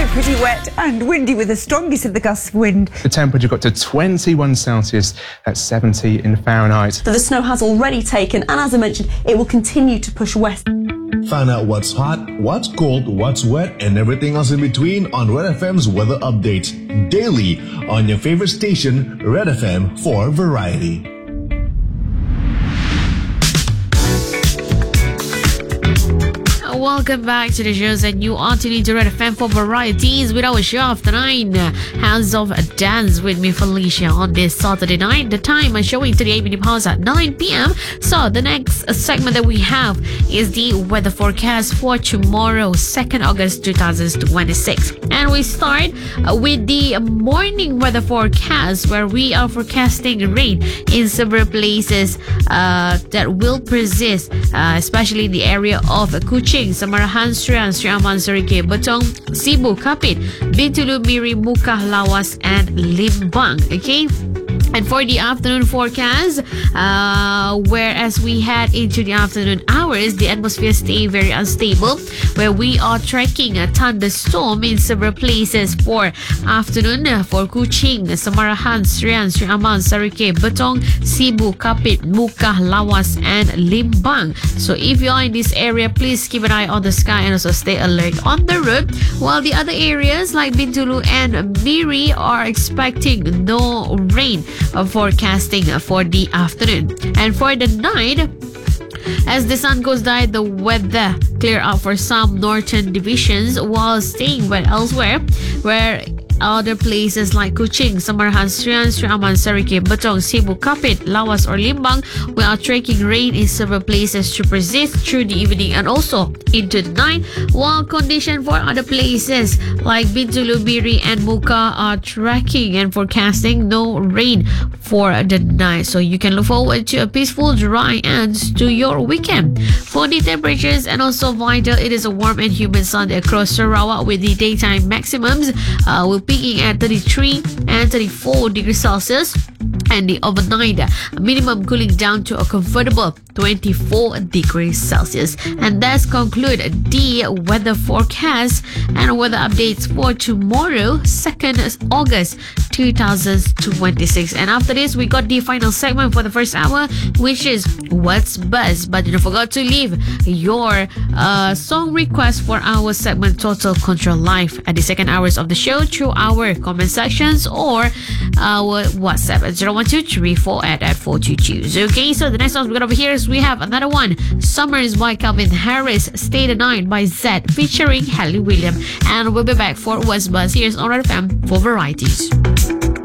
pretty wet and windy with the strongest of the gusts of wind. The temperature got to 21 Celsius, that's 70 in Fahrenheit. So the snow has already taken, and as I mentioned, it will continue to push west. Find out what's hot, what's cold, what's wet, and everything else in between on Red FM's weather update daily on your favorite station, Red FM, for variety. Welcome back to the shows, and you are tuning to Red FM for varieties with our show after 9, Hands of Dance with me, Felicia, on this Saturday night. The time is showing to the evening pause at 9 p.m. So the next segment that we have is the weather forecast for tomorrow, 2nd August 2026. And we start with the morning weather forecast, where we are forecasting rain in several places that will persist, especially in the area of Kuching, Samarahan, Srian, Sri Aman, Sarike, Betong, Cebu, Kapit, Bintulu, Miri, Muka, Lawas, and Limbang. Okay? And for the afternoon forecast, whereas we head into the afternoon hours, the atmosphere stay very unstable, where we are tracking a thunderstorm in several places for afternoon for Kuching, Samarahan, Srian, Sri Aman, Sarike, Betong, Cebu, Kapit, Muka, Lawas, and Limbang. So if you are in this area, please keep an eye on the sky and also stay alert on the road. While the other areas like Bintulu and Miri are expecting no rain forecasting for the afternoon. And for the night, as the sun goes down, the weather clear up for some northern divisions while staying wet elsewhere, where other places like Kuching, Samarahan, Srian, Sri Aman, Sarike, Betong, Cebu, Kapit, Lawas, or Limbang, we are tracking rain in several places to persist through the evening and also into the night, while condition for other places like Bintulu, Biri, and Muka are tracking and forecasting no rain for the night. So you can look forward to a peaceful, dry end to your weekend. For the temperatures and also vital, it is a warm and humid Sunday across Sarawak, with the daytime maximums will peaking at 33 and 34 degrees Celsius, and the overnight minimum cooling down to a comfortable 24 degrees Celsius. And that's conclude the weather forecast and weather updates for tomorrow, 2nd August 2026. And after this, we got the final segment for the first hour, which is What's Buzz. But don't forget to leave your song request for our segment Total Control Live at the second hours of the show through our comment sections or our WhatsApp at 0123488 Okay, so the next one we got over here is we have another one, Summers by Calvin Harris, Stay the Night by Zed featuring Halle Williams. And we'll be back for What's Buzz. Here's on Red FM for varieties.